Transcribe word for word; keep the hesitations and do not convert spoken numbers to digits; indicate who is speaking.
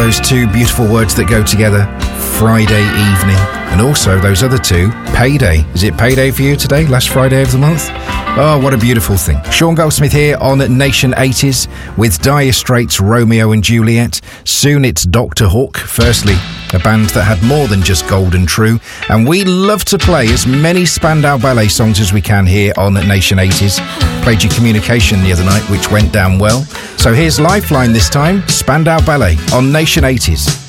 Speaker 1: those two beautiful words that go together, Friday evening, and also those other two, payday. Is it payday for you today, last Friday of the month? Oh, what a beautiful thing. Sean Goldsmith here on Nation eighties with Dire Straits' Romeo and Juliet. Soon it's Doctor Hook. Firstly, a band that had more than just Gold and True, and we love to play as many Spandau Ballet songs as we can here on Nation eighties. Played you Communication the other night, which went down well. So here's Lifeline this time, Spandau Ballet on Nation eighties.